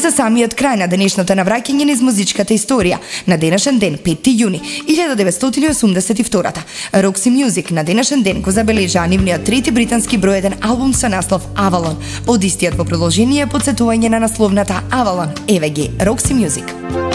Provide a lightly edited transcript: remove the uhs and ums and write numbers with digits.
за самиот крај на денешното навраќање низ музичката историја. На денешен ден, 5 јуни 1982, Roxy Music на денешен ден го забележа нивниот трети британски број 1 албум со наслов Avalon. Од истиот во продолжение подсетување на насловната Avalon, еве ги Roxy Music.